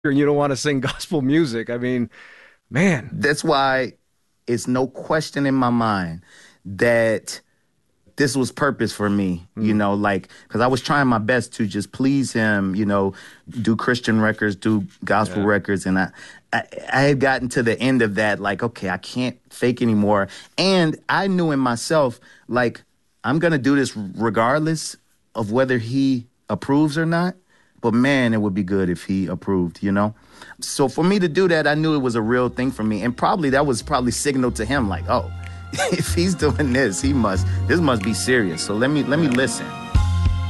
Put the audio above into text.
and you don't want to sing gospel music. I mean, man. That's why it's no question in my mind that this was purpose for me, like, because I was trying my best to just please him, do Christian records, do gospel Yeah. records. And I had gotten to the end of that, like, okay, I can't fake anymore. And I knew in myself, like, I'm going to do this regardless of whether he approves or not. But man, it would be good if he approved. So for me to do that, I knew it was a real thing for me. And probably that was probably signal to him, like, oh, if he's doing this, this must be serious. So let me listen.